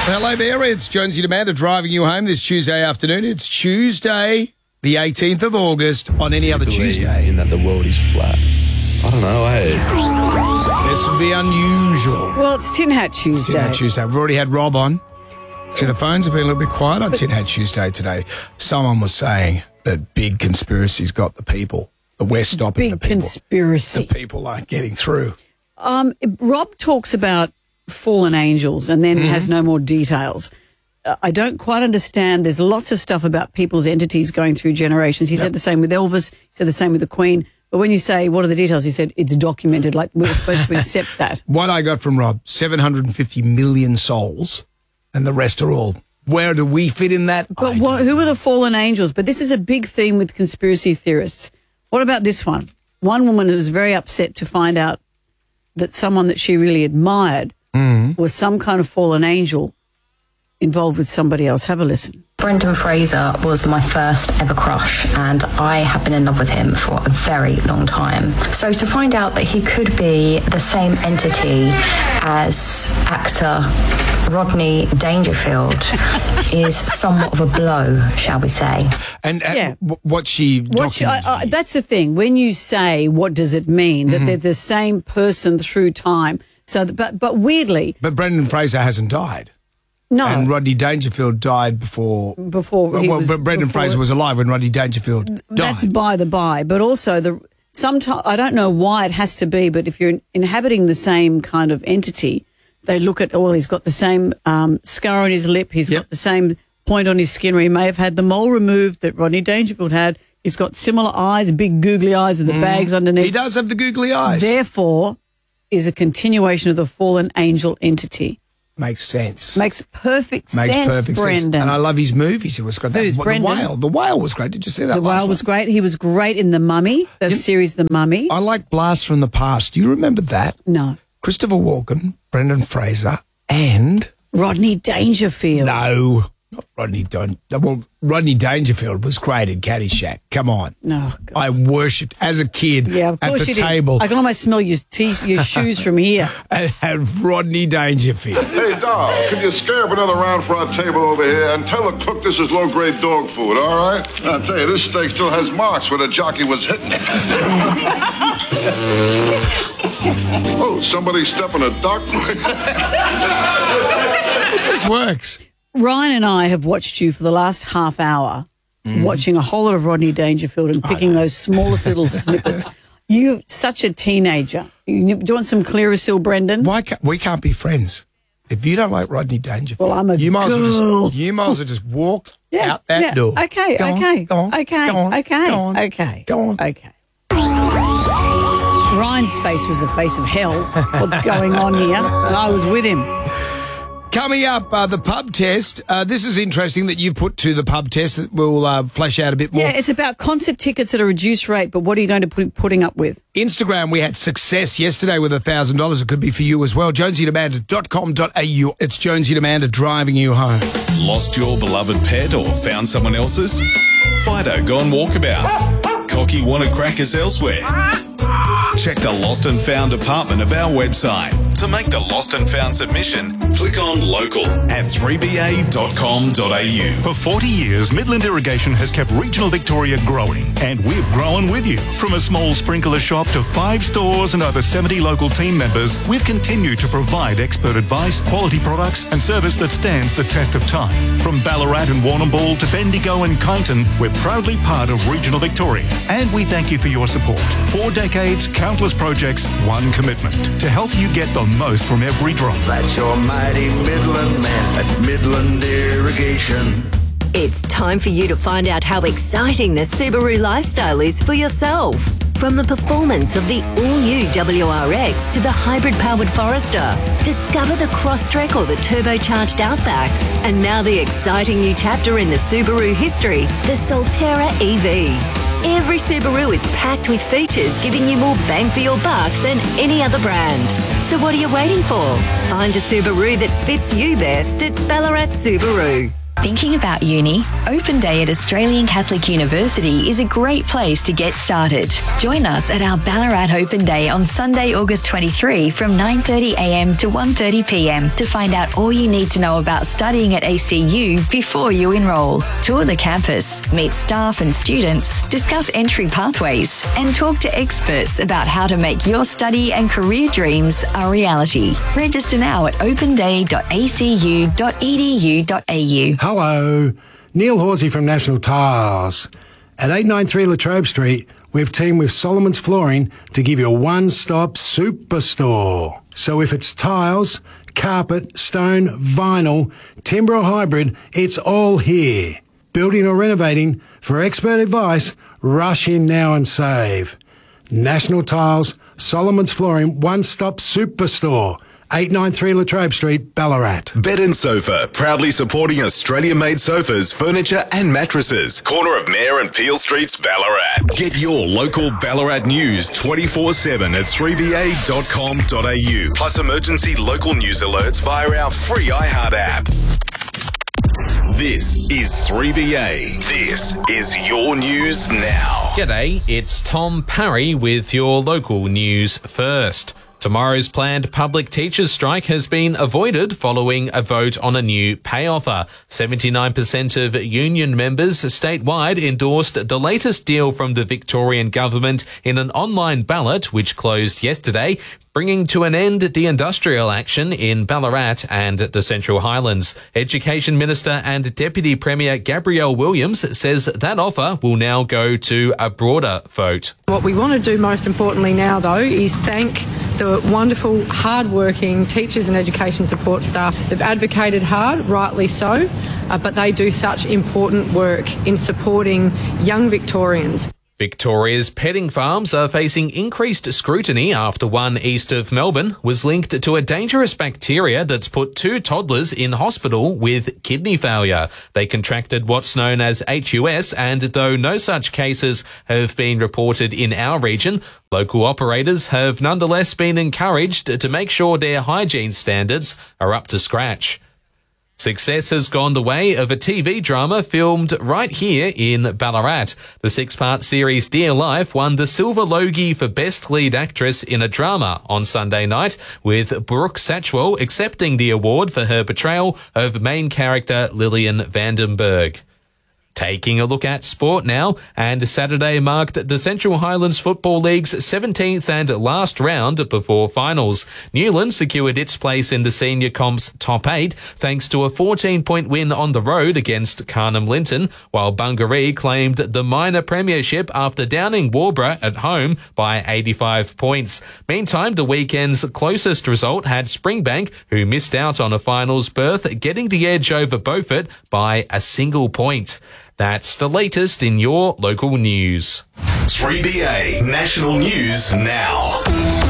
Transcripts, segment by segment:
Hello there, it's Jonesy and Amanda driving you home this Tuesday afternoon. It's Tuesday, the 18th of August, on any other Tuesday. In that the world is flat. I don't know, This would be unusual. Well, it's Tin Hat Tuesday. It's Tin Hat Tuesday. We've already had Rob on. See, the phones have been a little bit quiet on Tin Hat Tuesday today. Someone was saying that big conspiracy's got the people. That we're stopping the people. Big conspiracy. The people aren't getting through. Rob talks about fallen angels and then has no more details. I don't quite understand. There's lots of stuff about people's entities going through generations. He said the same with Elvis. He said the same with the Queen. But when you say, what are the details? He said, it's documented, like we're supposed to accept that. What I got from Rob, 750 million souls, and the rest are all. Where do we fit in that? But who are the fallen angels? But this is a big theme with conspiracy theorists. What about this one? One woman was very upset to find out that someone that she really admired was some kind of fallen angel involved with somebody else. Have a listen. Brendan Fraser was my first ever crush, and I have been in love with him for a very long time. So to find out that he could be the same entity as actor Rodney Dangerfield is somewhat of a blow, shall we say. And what she documented. that's the thing. When you say, what does it mean? That they're the same person through time. So, but weirdly... But Brendan Fraser hasn't died. No. And Rodney Dangerfield died before Brendan Fraser was alive when Rodney Dangerfield died. That's by the by. But also, sometimes I don't know why it has to be, but if you're inhabiting the same kind of entity, they look at, he's got the same scar on his lip, he's got the same point on his skin where he may have had the mole removed that Rodney Dangerfield had. He's got similar eyes, big googly eyes with the bags underneath. He does have the googly eyes. Therefore, is a continuation of the fallen angel entity. Makes sense. Makes perfect sense, Brendan. And I love his movies. It was great. Who's Brendan? The Whale. The Whale was great. Did you see that? The Whale was great. He was great in The Mummy, the series The Mummy. I like Blast from the Past. Do you remember that? No. Christopher Walken, Brendan Fraser, and... Rodney Dangerfield. No, not Rodney Dangerfield. Well, Rodney Dangerfield was great in Caddyshack. Come on. No, God. I worshipped as a kid of course at the you table. Did. I can almost smell your shoes from here. And Rodney Dangerfield. Hey, Doll, could you scare up another round for our table over here and tell the cook this is low-grade dog food, all right? I'll tell you, this steak still has marks where the jockey was hitting it. Oh, somebody stepping a duck? It just works. Ryan and I have watched you for the last half hour, watching a whole lot of Rodney Dangerfield and picking those smallest little snippets. You're such a teenager. Do you want some Clearasil, Brendan? We can't be friends. If you don't like Rodney Dangerfield, well, I'm a you might girl. you might as well just walk out that door. Okay. Ryan's face was the face of hell. What's going on here? And I was with him. Coming up, the pub test. This is interesting that you put to the pub test that we'll flesh out a bit more. Yeah, it's about concert tickets at a reduced rate, but what are you going to be putting up with? Instagram, we had success yesterday with $1,000. It could be for you as well. JonesyandAmanda.com.au. It's Jonesy and Amanda driving you home. Lost your beloved pet or found someone else's? Fido gone walkabout. Cocky wanted crackers elsewhere? Check the Lost and Found department of our website. To make the Lost and Found submission, click on Local at 3ba.com.au. For 40 years, Midland Irrigation has kept regional Victoria growing, and we've grown with you. From a small sprinkler shop to 5 stores and over 70 local team members, we've continued to provide expert advice, quality products, and service that stands the test of time. From Ballarat and Warrnambool to Bendigo and Kyneton, we're proudly part of regional Victoria, and we thank you for your support. 4 decades, countless projects, one commitment to help you get the most from every drop. That's your mighty Midland man at Midland Irrigation. It's time for you to find out how exciting the Subaru lifestyle is for yourself. From the performance of the all-new WRX to the hybrid-powered Forester, discover the Crosstrek or the turbocharged Outback, and now the exciting new chapter in the Subaru history, the Solterra EV. Every Subaru is packed with features giving you more bang for your buck than any other brand. So what are you waiting for? Find the Subaru that fits you best at Ballarat Subaru. Thinking about uni? Open Day at Australian Catholic University is a great place to get started. Join us at our Ballarat Open Day on Sunday, August 23 from 9:30am to 1:30pm to find out all you need to know about studying at ACU before you enrol. Tour the campus, meet staff and students, discuss entry pathways, and talk to experts about how to make your study and career dreams a reality. Register now at openday.acu.edu.au. Hello, Neil Horsey from National Tiles. At 893 Latrobe Street, we've teamed with Solomon's Flooring to give you a one-stop superstore. So if it's tiles, carpet, stone, vinyl, timber or hybrid, it's all here. Building or renovating, for expert advice, rush in now and save. National Tiles, Solomon's Flooring, one-stop superstore. 893 Latrobe Street, Ballarat. Bed and Sofa, proudly supporting Australia-made sofas, furniture and mattresses. Corner of Mayor and Peel Streets, Ballarat. Get your local Ballarat news 24/7 at 3ba.com.au. Plus emergency local news alerts via our free iHeart app. This is 3BA. This is your news now. G'day, it's Tom Parry with your local news first. Tomorrow's planned public teachers' strike has been avoided following a vote on a new pay offer. 79% of union members statewide endorsed the latest deal from the Victorian government in an online ballot which closed yesterday, bringing to an end the industrial action in Ballarat and the Central Highlands. Education Minister and Deputy Premier Gabrielle Williams says that offer will now go to a broader vote. What we want to do most importantly now, though, is thank the wonderful, hard-working teachers and education support staff. They've advocated hard, rightly so, but they do such important work in supporting young Victorians. Victoria's petting farms are facing increased scrutiny after one east of Melbourne was linked to a dangerous bacteria that's put 2 toddlers in hospital with kidney failure. They contracted what's known as HUS, and though no such cases have been reported in our region, local operators have nonetheless been encouraged to make sure their hygiene standards are up to scratch. Success has gone the way of a TV drama filmed right here in Ballarat. The 6-part series Dear Life won the Silver Logie for Best Lead Actress in a Drama on Sunday night, with Brooke Satchwell accepting the award for her portrayal of main character Lillian Vandenberg. Taking a look at sport now, and Saturday marked the Central Highlands Football League's 17th and last round before finals. Newland secured its place in the Senior Comp's top 8 thanks to a 14-point win on the road against Carnham Linton, while Bungaree claimed the minor premiership after downing Warborough at home by 85 points. Meantime, the weekend's closest result had Springbank, who missed out on a finals berth, getting the edge over Beaufort by a single point. That's the latest in your local news. 3BA National News Now.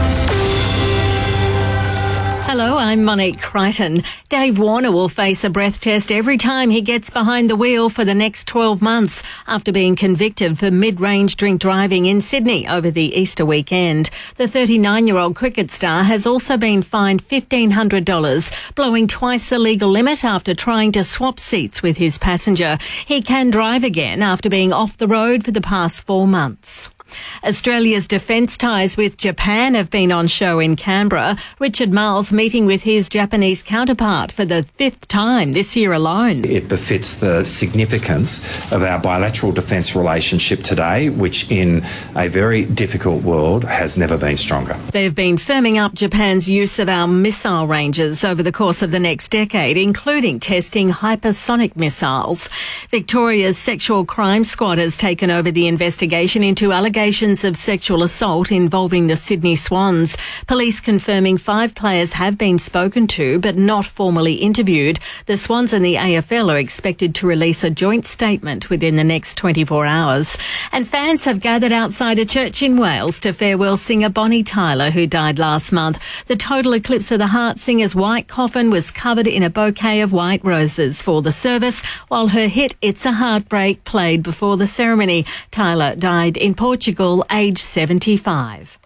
Hello, I'm Monique Crichton. Dave Warner will face a breath test every time he gets behind the wheel for the next 12 months after being convicted for mid-range drink driving in Sydney over the Easter weekend. The 39-year-old cricket star has also been fined $1,500, blowing twice the legal limit after trying to swap seats with his passenger. He can drive again after being off the road for the past 4 months. Australia's defence ties with Japan have been on show in Canberra. Richard Marles meeting with his Japanese counterpart for the 5th time this year alone. It befits the significance of our bilateral defence relationship today, which in a very difficult world has never been stronger. They've been firming up Japan's use of our missile ranges over the course of the next decade, including testing hypersonic missiles. Victoria's Sexual Crime Squad has taken over the investigation into allegations of sexual assault involving the Sydney Swans. Police confirming 5 players have been spoken to but not formally interviewed. The Swans and the AFL are expected to release a joint statement within the next 24 hours. And fans have gathered outside a church in Wales to farewell singer Bonnie Tyler, who died last month. The Total Eclipse of the Heart singer's white coffin was covered in a bouquet of white roses for the service, while her hit It's a Heartbreak played before the ceremony. Tyler died in Portugal, aged 75.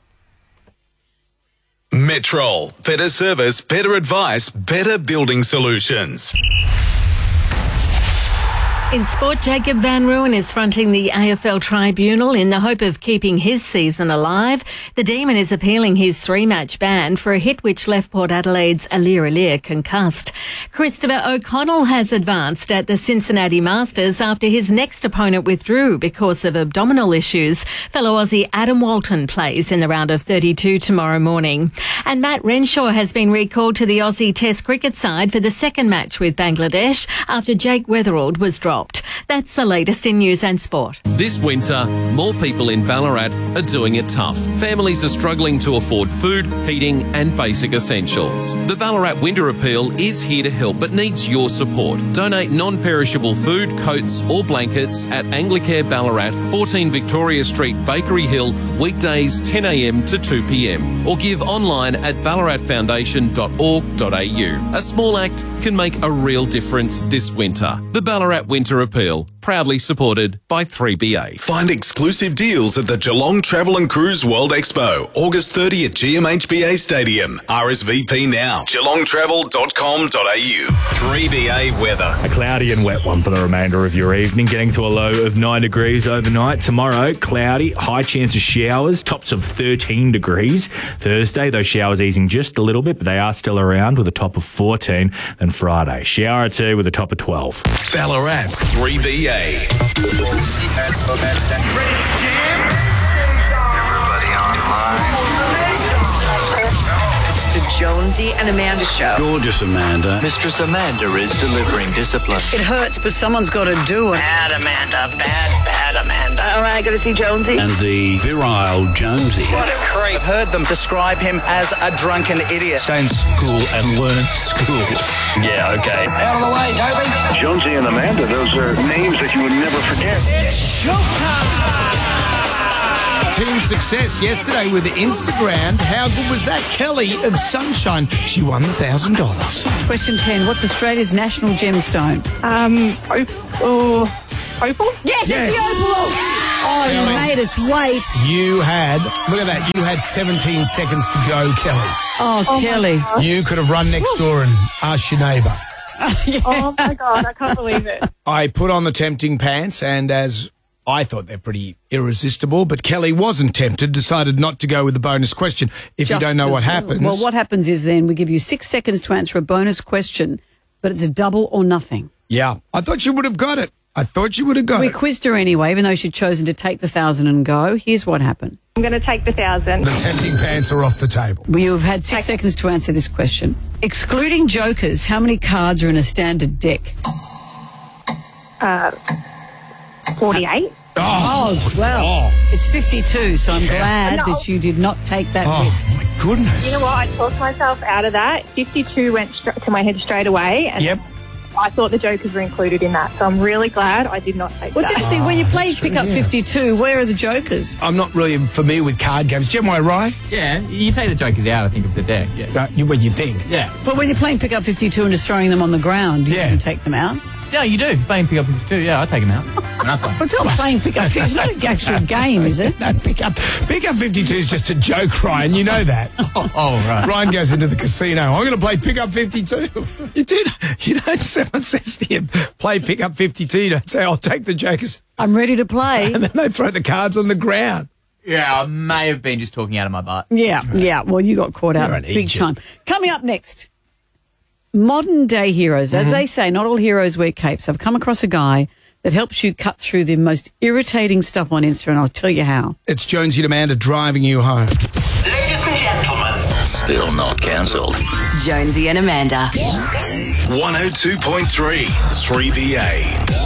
Metrol. Better service, better advice, better building solutions. In sport, Jacob van Rooyen is fronting the AFL tribunal in the hope of keeping his season alive. The Demon is appealing his 3-match ban for a hit which left Port Adelaide's Aliir concussed. Christopher O'Connell has advanced at the Cincinnati Masters after his next opponent withdrew because of abdominal issues. Fellow Aussie Adam Walton plays in the round of 32 tomorrow morning. And Matt Renshaw has been recalled to the Aussie Test cricket side for the second match with Bangladesh after Jake Weatherald was dropped. That's the latest in news and sport. This winter, more people in Ballarat are doing it tough. Families are struggling to afford food, heating and basic essentials. The Ballarat Winter Appeal is here to help but needs your support. Donate non-perishable food, coats or blankets at Anglicare Ballarat, 14 Victoria Street, Bakery Hill, weekdays 10 a.m. to 2 p.m. or give online at ballaratfoundation.org.au. A small act can make a real difference this winter. The Ballarat Winter Appeal, proudly supported by 3BA. Find exclusive deals at the Geelong Travel and Cruise World Expo, August 30 at GMHBA Stadium. RSVP now. geelongtravel.com.au. 3BA weather. A cloudy and wet one for the remainder of your evening, getting to a low of 9 degrees overnight. Tomorrow, cloudy, high chance of showers, tops of 13 degrees. Thursday, those showers easing just a little bit, but they are still around with a top of 14. Then Friday, shower or two with a top of 12. Ballarat's 3BA. Everybody online. The Jonesy and Amanda Show. Gorgeous Amanda. Mistress Amanda is delivering discipline. It hurts, but someone's got to do it. Bad Amanda. Bad Amanda. All right, got to see Jonesy. And the virile Jonesy. What a creep. I've heard them describe him as a drunken idiot. Stay in school and learn school. Yeah, okay. Out of the way, Toby. Jonesy and Amanda, those are names that you would never forget. It's showtime. Team success yesterday with Instagram. How good was that? Kelly of Sunshine. She won $1,000. Question 10. What's Australia's national gemstone? Opal? Yes, it's the opal. Oh, you made us wait. You had, look at that, you had 17 seconds to go, Kelly. Oh, Kelly. You could have run next door and asked your neighbour. Yeah. Oh, my God, I can't believe it. I put on the tempting pants, and as I thought they're pretty irresistible, but Kelly wasn't tempted, decided not to go with the bonus question. If you don't know what happens. Well, what happens is then we give you 6 seconds to answer a bonus question, but it's a double or nothing. Yeah, I thought you would have got it. We quizzed her anyway, even though she'd chosen to take the 1,000 and go. Here's what happened. I'm going to take the 1,000. The tempting pants are off the table. Well, you've had 6 seconds to answer this question. Excluding jokers, how many cards are in a standard deck? 48. Oh, well, it's 52, so I'm glad that you did not take that risk. Oh, my goodness. You know what? I talked myself out of that. 52 went to my head straight away. And I thought the jokers were included in that, so I'm really glad I did not take that. What's interesting, when you play Pick Up 52, where are the jokers? I'm not really familiar with card games. Jim, am I right? Yeah, you take the jokers out, I think, of the deck. Yeah. What you think? Yeah. But when you're playing Pick Up 52 and just throwing them on the ground, you can take them out. Yeah, you do. If you're playing Pick Up 52, yeah, I take them out. But it's not playing Pick Up 52. It's not an actual game, is it? No, Pick Up 52 is just a joke, Ryan. You know that. Oh, right. Ryan goes into the casino. I'm going to play Pick Up 52. You don't, someone says to you, play Pick Up 52. You don't say, I'll take the jokers. I'm ready to play. And then they throw the cards on the ground. Yeah, I may have been just talking out of my butt. Yeah. Well, you got caught out big time. Coming up next. Modern day heroes. As they say, not all heroes wear capes. I've come across a guy that helps you cut through the most irritating stuff on Insta, and I'll tell you how. It's Jonesy and Amanda driving you home. Ladies and gentlemen. Still not cancelled. Jonesy and Amanda. 102.3 3BA.